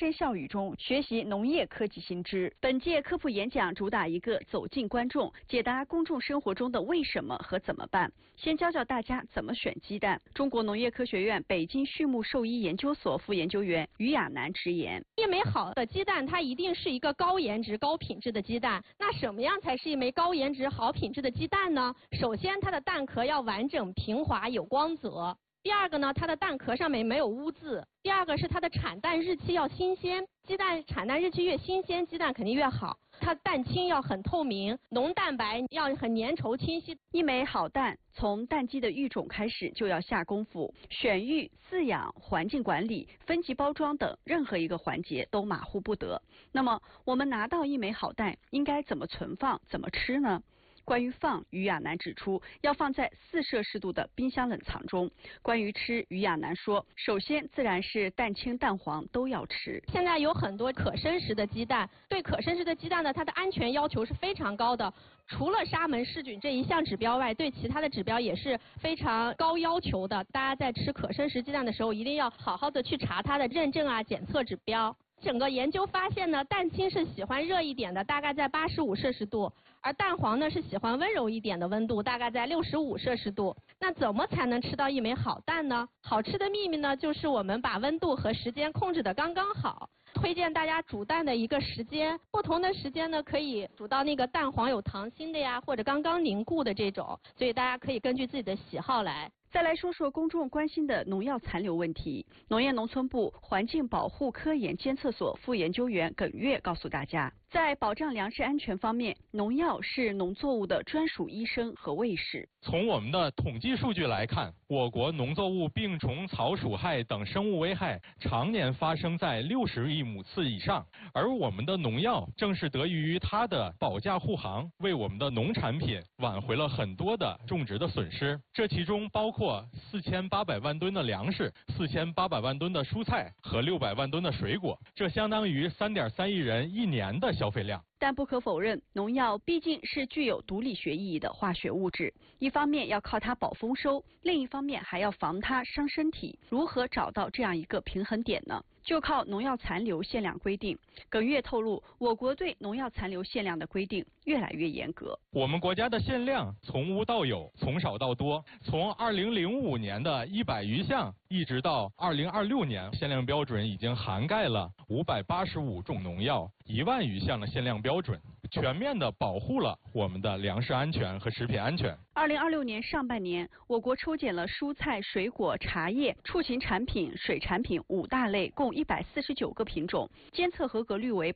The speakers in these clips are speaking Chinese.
声笑语中学习农业科技新知。本届科普演讲主打一个走进观众，解答公众生活中的为什么和怎么办。先教大家怎么选鸡蛋。中国农业科学院北京畜牧兽医研究所副研究员于亚楠直言： 一枚好的鸡蛋，它一定是一个高颜值、高品质的鸡蛋。那什么样才是一枚高颜值、好品质的鸡蛋呢？首先，它的蛋壳要完整、平滑、有光泽。第二个呢，它的蛋壳上面没有污渍。第二个是它的产蛋日期要新鲜，鸡蛋产蛋日期越新鲜，鸡蛋肯定越好。它蛋清要很透明，浓蛋白要很粘稠清晰。 一枚好蛋，从蛋鸡的育种开始就要下功夫，选育、饲养、环境管理、分级包装等任何一个环节都马虎不得。那么，我们拿到一枚好蛋，应该怎么存放、怎么吃呢？关于放，于亚楠指出，要放在4摄氏度的冰箱冷藏中。关于吃，于亚楠说，首先自然是蛋清、蛋黄都要吃。 现在有很多可生食的鸡蛋，对可生食的鸡蛋呢，它的安全要求是非常高的。除了沙门氏菌这一项指标外，对其他的指标也是非常高要求的。大家在吃可生食鸡蛋的时候，一定要好好的去查它的认证啊、检测指标。整个研究发现呢，蛋清是喜欢热一点的，大概在85摄氏度，而蛋黄呢是喜欢温柔一点的温度，大概在65摄氏度。那怎么才能吃到一枚好蛋呢？好吃的秘密呢，就是我们把温度和时间控制得刚刚好。推荐大家煮蛋的一个时间，不同的时间呢，可以煮到那个蛋黄有溏心的呀，或者刚刚凝固的这种，所以大家可以根据自己的喜好来。 再来说说公众关心的农药残留问题。农业农村部环境保护科研监测所副研究员耿月告诉大家，在保障粮食安全方面，农药是农作物的专属医生和卫士。 从我们的统计数据来看，我国农作物病虫、草鼠害等生物危害常年发生在60亿亩次以上，而我们的农药正是得益于它的保驾护航，为我们的农产品挽回了很多的种植的损失。这其中包括4800万吨的粮食、4800万吨的蔬菜和600万吨的水果，这相当于3.3亿人一年的消费量。 但不可否认，农药毕竟是具有毒理学意义的化学物质，一方面要靠它保丰收，另一方面还要防它伤身体。如何找到这样一个平衡点呢？就靠农药残留限量规定。耿月透露，我国对农药残留限量的规定越来越严格。 我们国家的限量从无到有，从少到多，从2005年的100余项，一直到2026年，限量标准已经涵盖了585种农药，1万余项的限量标准，全面地保护了我们的粮食安全和食品安全。 2026年上半年，我国抽检了蔬菜、水果、茶叶、畜禽产品、水产品5大类，共149个品种，监测合格率为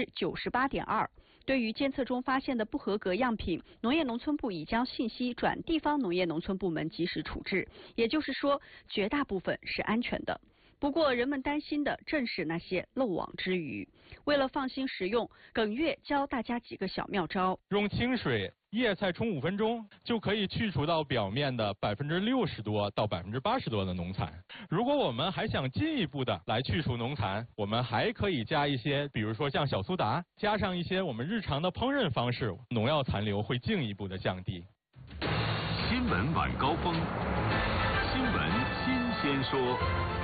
98.2%。对于监测中发现的不合格样品，农业农村部已将信息转地方农业农村部门及时处置，也就是说，绝大部分是安全的。不过，人们担心的正是那些漏网之鱼。为了放心食用，耿月教大家几个小妙招： 用清水叶菜冲5分钟，就可以去除到表面的60%多到80%多的农残。如果我们还想进一步的来去除农残，我们还可以加一些，比如说像小苏打，加上一些我们日常的烹饪方式，农药残留会进一步的降低。 新闻晚高峰，新闻新鲜说。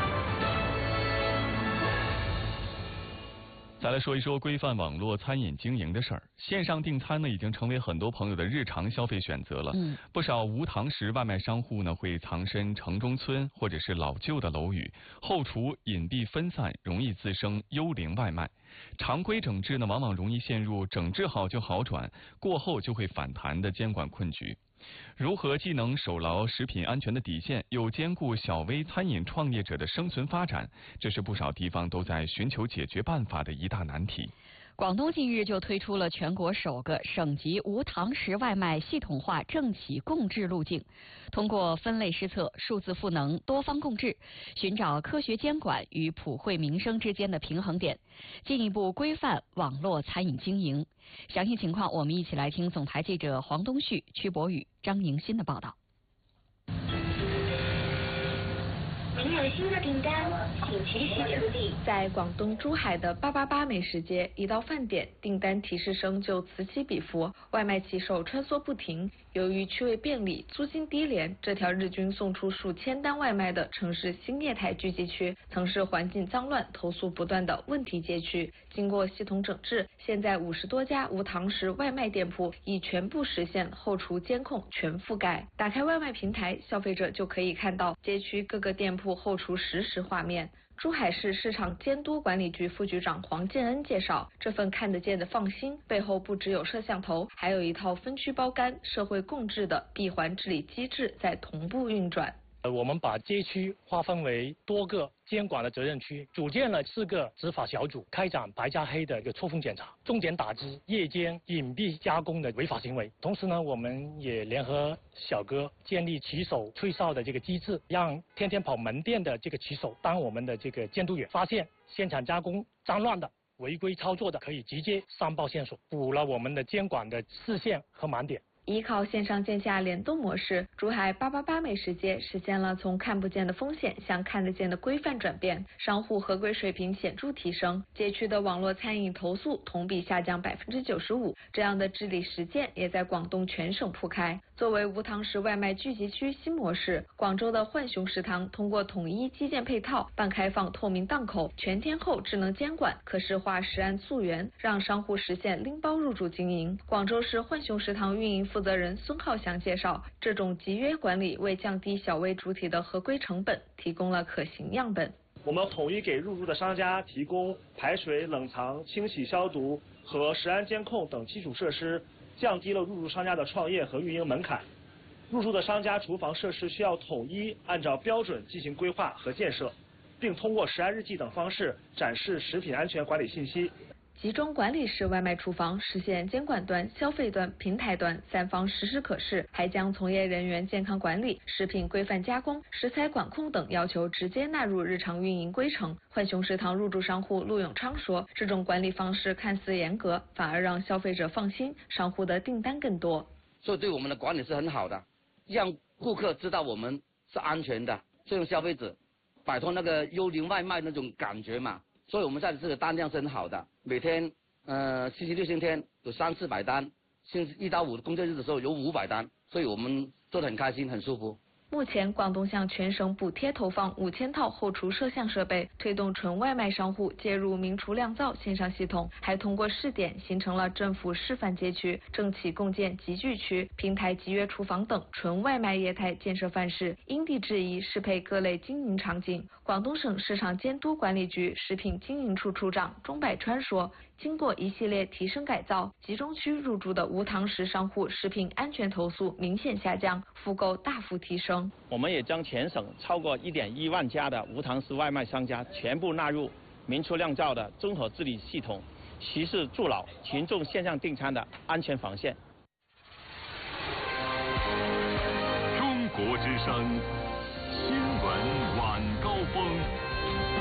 再来说一说规范网络餐饮经营的事儿。线上订餐呢，已经成为很多朋友的日常消费选择了。不少无堂食外卖商户呢，会藏身城中村或者是老旧的楼宇，后厨隐蔽分散，容易滋生幽灵外卖。常规整治呢，往往容易陷入整治好就好转，过后就会反弹的监管困局。如何既能守牢食品安全的底线，又兼顾小微餐饮创业者的生存发展，这是不少地方都在寻求解决办法的一大难题。 广东近日就推出了全国首个省级无堂食外卖系统化政企共治路径，通过分类施策、数字赋能、多方共治，寻找科学监管与普惠民生之间的平衡点，进一步规范网络餐饮经营。详细情况，我们一起来听总台记者黄东旭、曲博宇、张迎新的报道。 您有新的订单，请及时处理。 在广东珠海的888美食街，一到饭点，订单提示声就此起彼伏，外卖骑手穿梭不停。 由于区位便利、租金低廉，这条日均送出数千单外卖的城市新业态聚集区，曾是环境脏乱、投诉不断的问题街区。经过系统整治，现在50多家无堂食外卖店铺已全部实现后厨监控全覆盖。打开外卖平台，消费者就可以看到街区各个店铺后厨实时画面。珠海市市场监督管理局副局长黄建恩介绍，这份看得见的放心背后不只有摄像头，还有一套分区包干、社会共治的闭环治理机制在同步运转。 我们把街区划分为多个监管的责任区，组建了4个执法小组，开展白加黑的一个抽风检查，重点打击夜间隐蔽加工的违法行为。同时呢，我们也联合小哥建立骑手吹哨的这个机制，让天天跑门店的这个骑手当我们的这个监督员，发现现场加工脏乱的、违规操作的，可以直接上报线索，补了我们的监管的视线和盲点。 依靠线上线下联动模式，珠海888美食街实现了从看不见的风险向看得见的规范转变，商户合规水平显著提升，街区的网络餐饮投诉同比下降95%，这样的治理实践也在广东全省铺开。作为无堂食外卖聚集区新模式，广州的浣熊食堂通过统一基建配套、半开放透明档口、全天候智能监管、可视化食安溯源，让商户实现拎包入驻经营。广州市浣熊食堂运营负责人孙浩翔介绍，这种集约管理为降低小微主体的合规成本提供了可行样本。 我们统一给入驻的商家提供排水、冷藏、清洗消毒和食安监控等基础设施，降低了入驻商家的创业和运营门槛。入驻的商家厨房设施需要统一按照标准进行规划和建设，并通过食安日记等方式展示食品安全管理信息。 集中管理式外卖厨房实现监管端、消费端、平台端3方实时可视，还将从业人员健康管理、食品规范加工、食材管控等要求直接纳入日常运营规程。浣熊食堂入驻商户陆永昌说，这种管理方式看似严格，反而让消费者放心，商户的订单更多。 所以对我们的管理是很好的，让顾客知道我们是安全的，这种消费者摆脱那个幽灵外卖那种感觉嘛。所以我们在这个单量是很好的，每天星期六、星期天有300-400单，星期1到5工作日的时候有500单，所以我们做得很开心，很舒服。 目前，广东向全省补贴投放5000套后厨摄像设备，推动纯外卖商户接入明厨亮灶线上系统，还通过试点形成了政府示范街区，政企共建集聚区、平台集约厨房等纯外卖业态建设范式，因地制宜适配各类经营场景。广东省市场监督管理局食品经营处处长钟百川说，经过一系列提升改造，集中区入驻的无堂食商户食品安全投诉明显下降，复购大幅提升。 我们也将全省超过1.1万家的无堂食外卖商家全部纳入明厨亮灶的综合治理系统，实施筑牢群众线上订餐的安全防线。 中国之声新闻晚高峰。